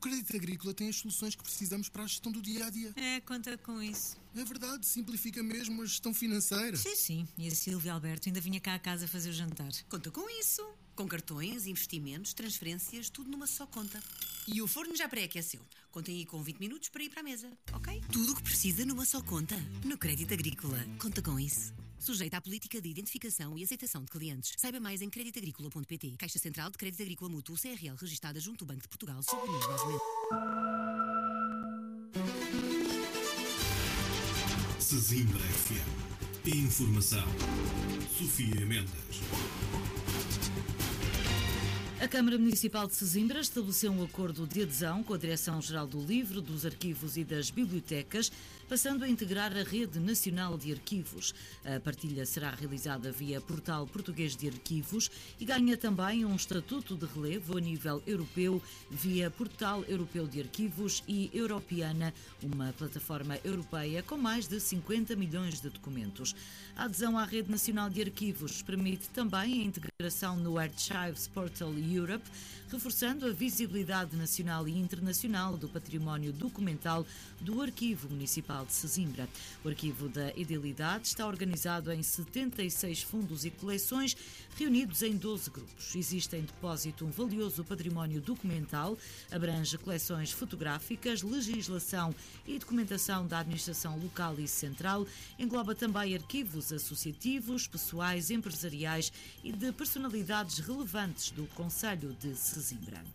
Crédito Agrícola tem as soluções que precisamos para a gestão do dia-a-dia. Conta com isso. É verdade, simplifica mesmo a gestão financeira. Sim. E a Silvia Alberto ainda vinha cá a casa fazer o jantar. Conta com isso. Com cartões, investimentos, transferências, tudo numa só conta. E o forno já pré-aqueceu. Contem aí com 20 minutos para ir para a mesa, ok? Tudo o que precisa numa só conta. No Crédito Agrícola. Conta com isso. Sujeita à política de identificação e aceitação de clientes. Saiba mais em creditagricola.pt. Caixa Central de Crédito Agrícola Mútuo CRL registada junto ao Banco de Portugal. Sob o número 9. Sesimbra FM. Informação. Sofia Mendes. A Câmara Municipal de Sesimbra estabeleceu um acordo de adesão com a Direção-Geral do Livro, dos Arquivos e das Bibliotecas, passando a integrar a Rede Nacional de Arquivos. A partilha será realizada via Portal Português de Arquivos e ganha também um estatuto de relevo a nível europeu via Portal Europeu de Arquivos e Europeana, uma plataforma europeia com mais de 50 milhões de documentos. A adesão à Rede Nacional de Arquivos permite também a integração no Archives Portal Europe, reforçando a visibilidade nacional e internacional do património documental do Arquivo Municipal de Sesimbra. O Arquivo da Edilidade está organizado em 76 fundos e coleções, reunidos em 12 grupos. Existe em depósito um valioso património documental, abrange coleções fotográficas, legislação e documentação da administração local e central, engloba também arquivos associativos, pessoais, empresariais e de personalidades relevantes do Concelho de Sesimbra.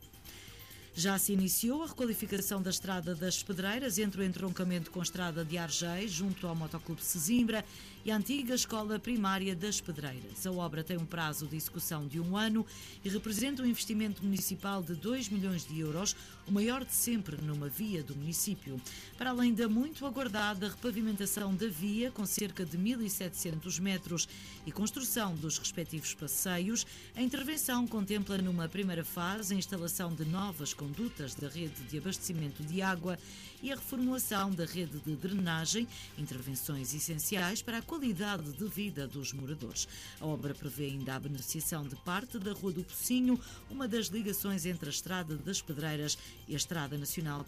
Já se iniciou a requalificação da Estrada das Pedreiras entre o entroncamento com a Estrada de Argeis, junto ao Motoclube Sesimbra, e a antiga Escola Primária das Pedreiras. A obra tem um prazo de execução de 1 ano e representa um investimento municipal de 2 milhões de euros, o maior de sempre numa via do município. Para além da muito aguardada repavimentação da via, com cerca de 1.700 metros, e construção dos respectivos passeios, a intervenção contempla numa primeira fase a instalação de novas condutas da rede de abastecimento de água e a reformulação da rede de drenagem, intervenções essenciais para a qualidade de vida dos moradores. A obra prevê ainda a beneficiação de parte da Rua do Pocinho, uma das ligações entre a Estrada das Pedreiras e a Estrada Nacional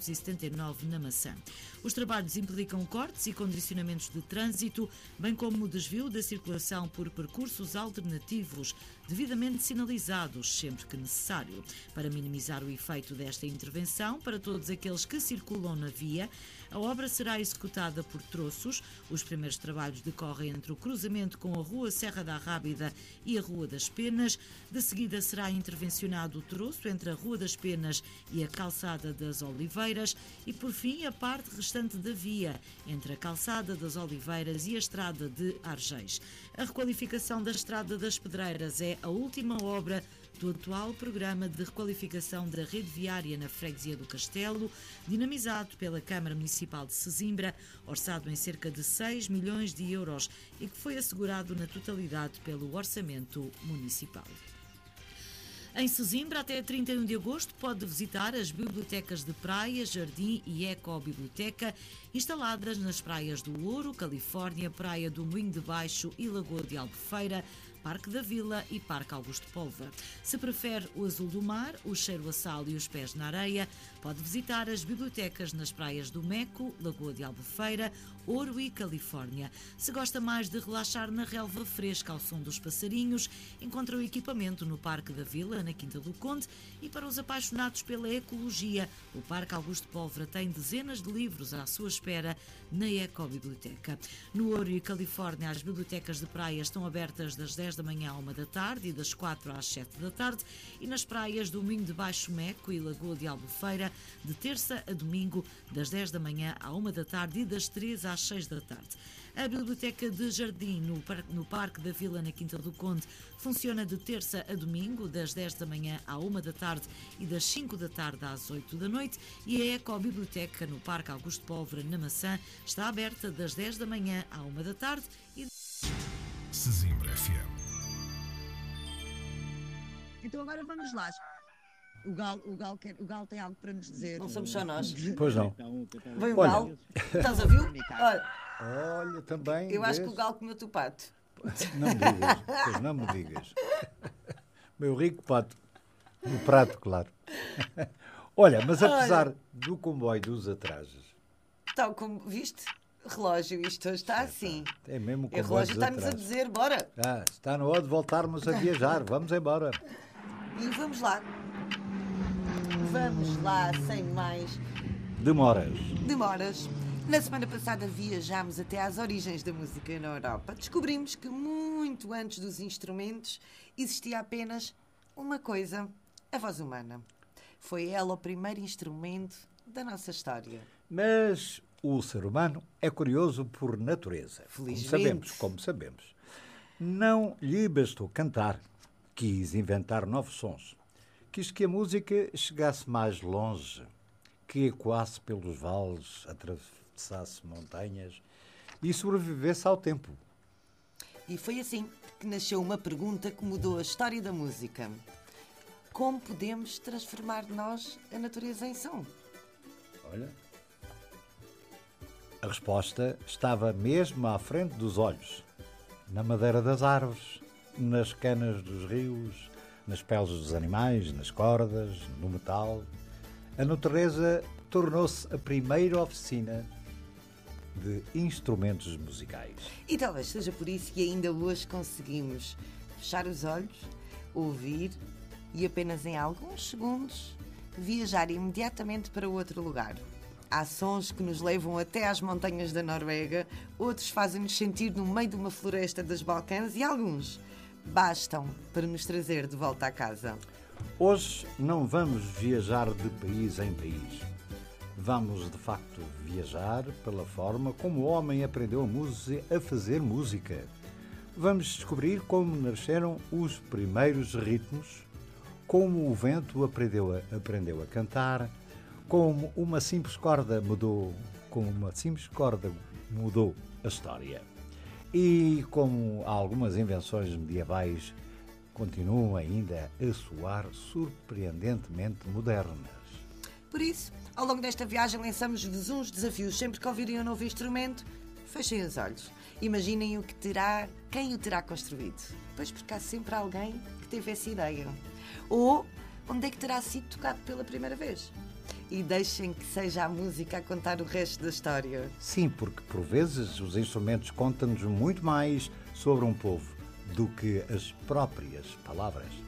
379 na Maçã. Os trabalhos implicam cortes e condicionamentos de trânsito, bem como o desvio da circulação por percursos alternativos, devidamente sinalizados sempre que necessário. Para minimizar o efeito desta intervenção para todos aqueles que circulam na via, a obra será executada por troços. Os primeiros trabalhos decorrem entre o cruzamento com a Rua Serra da Rábida e a Rua das Penas. De seguida será intervencionado o troço entre a Rua das Penas e a Calçada das Oliveiras e, por fim, a parte restante da via entre a Calçada das Oliveiras e a Estrada de Argeis. A requalificação da Estrada das Pedreiras é a última obra do atual programa de requalificação da rede viária na Freguesia do Castelo, dinamizado pela Câmara Municipal de Sesimbra, orçado em cerca de 6 milhões de euros e que foi assegurado na totalidade pelo Orçamento Municipal. Em Sesimbra, até 31 de agosto, pode visitar as bibliotecas de praia, jardim e ecobiblioteca instaladas nas praias do Ouro, Califórnia, Praia do Moinho de Baixo e Lagoa de Albufeira, Parque da Vila e Parque Augusto Póvoa. Se prefere o azul do mar, o cheiro a sal e os pés na areia, pode visitar as bibliotecas nas praias do Meco, Lagoa de Albufeira, Ouro e Califórnia. Se gosta mais de relaxar na relva fresca ao som dos passarinhos, encontra o equipamento no Parque da Vila, na Quinta do Conde, e para os apaixonados pela ecologia, o Parque Augusto Póvoa tem dezenas de livros à sua espera na Ecobiblioteca. No Ouro e Califórnia, as bibliotecas de praia estão abertas das 10 da manhã à 1 da tarde e das 4 às 7 da tarde, e nas praias do Moinho de Baixo, Meco e Lagoa de Albufeira, de terça a domingo, das 10 da manhã à 1 da tarde e das 3 às 6 da tarde. A Biblioteca de Jardim no Parque da Vila, na Quinta do Conde, funciona de terça a domingo, das 10 da manhã à 1 da tarde e das 5 da tarde às 8 da noite, e a Ecobiblioteca no Parque Augusto Póvoa, na Maçã, está aberta das 10 da manhã à 1 da tarde e... Sesimbra FM. Então agora vamos lá. O Gal tem algo para nos dizer. Não somos só nós. Pois não. Vem o Gal. Estás a ouvir? Olha, também. Eu acho que o Gal comeu-te o pato. Não me digas. Pois não me digas. Meu rico pato. No prato, claro. Olha, mas apesar do comboio dos atrasos, Tal como, viste? Relógio, isto hoje está assim. é mesmo O comboio relógio dos está-nos a atrasos. dizer, bora. Está na hora de voltarmos a viajar. Vamos embora. E vamos lá. Vamos lá, sem mais Demoras. demoras. Na semana passada viajámos até às origens da música na Europa. Descobrimos que muito antes dos instrumentos existia apenas uma coisa, a voz humana. Foi ela o primeiro instrumento da nossa história. Mas o ser humano é curioso por natureza. Felizmente. Como sabemos. Não lhe bastou cantar. Quis inventar novos sons. Quis que a música chegasse mais longe, que ecoasse pelos vales, atravessasse montanhas e sobrevivesse ao tempo. E foi assim que nasceu uma pergunta que mudou a história da música. Como podemos transformar de nós a natureza em som? Olha. A resposta estava mesmo à frente dos olhos. Na madeira das árvores, nas canas dos rios, nas peles dos animais, nas cordas, no metal. A natureza tornou-se a primeira oficina de instrumentos musicais. E talvez seja por isso que ainda hoje conseguimos fechar os olhos, ouvir e apenas em alguns segundos viajar imediatamente para outro lugar. Há sons que nos levam até às montanhas da Noruega, outros fazem-nos sentir no meio de uma floresta dos Balcãs e alguns bastam para nos trazer de volta à casa. Hoje não vamos viajar de país em país. Vamos, de facto, viajar pela forma como o homem aprendeu a fazer música. Vamos descobrir como nasceram os primeiros ritmos, como o vento aprendeu a cantar, como uma simples corda mudou a história. E como algumas invenções medievais continuam ainda a soar surpreendentemente modernas. Por isso, ao longo desta viagem lançamos-vos uns desafios. Sempre que ouvirem um novo instrumento, fechem os olhos. Imaginem quem o terá construído. Pois porque há sempre alguém que teve essa ideia. Ou onde é que terá sido tocado pela primeira vez. E deixem que seja a música a contar o resto da história. Sim, porque por vezes os instrumentos contam-nos muito mais sobre um povo do que as próprias palavras.